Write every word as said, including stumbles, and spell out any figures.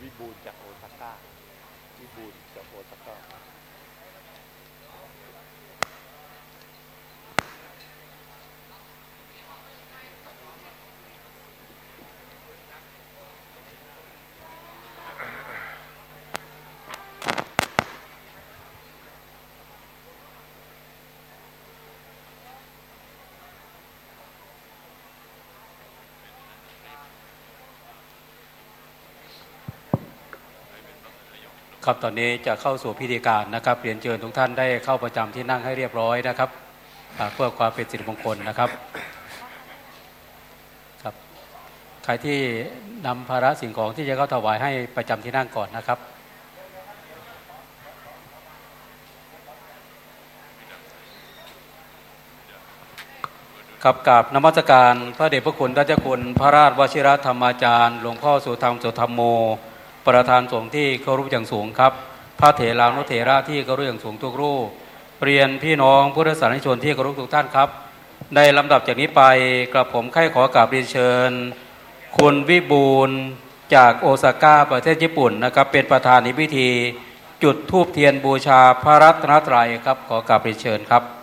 วิบูลย์จากโอซาก้าวิบูลย์จากโอซาก้าครับตอนนี้จะเข้าสู่พิธีการนะครับเรียนเชิญทุกท่านได้เข้าประจำที่นั่งให้เรียบร้อยนะครับเพื่อความเป็นสิริมงคลนะครับครับใครที่นำภาระสิ่งของที่จะเข้าถวายให้ประจำที่นั่งก่อนนะครับครับกราบนมัสการพระเดชพระคุณราชคุณพระราชวชิรธรรมาจารย์หลวงพ่อสุธรรมสุธรรมโมประธานสงฆ์ที่เคารพอย่างสูงครับพระเถรานุเถระที่เคารพอย่างสูงทุกรูปเรียนพี่น้องพุทธศาสนิกชนที่เคารพทุกท่านครับในลำดับจากนี้ไปกระผมใคร่ขอกราบเรียนเชิญคุณวิบูลย์จากโอซาก้าประเทศญี่ปุ่นนะครับเป็นประธานในพิธีจุดธูปเทียนบูชาพระรัตนตรัยครับขอกราบเรียนเชิญครับ